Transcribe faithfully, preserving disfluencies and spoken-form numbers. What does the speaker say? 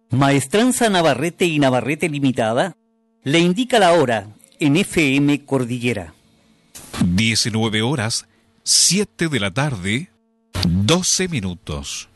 Maestranza Navarrete y Navarrete Limitada le indica la hora en F M Cordillera. diecinueve horas, siete de la tarde, doce minutos.